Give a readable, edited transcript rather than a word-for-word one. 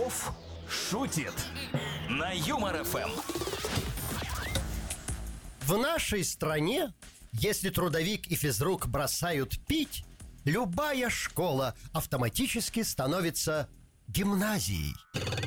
Попов шутит на Юмор ФМ. В нашей стране, если трудовик и физрук бросают пить, любая школа автоматически становится гимназией.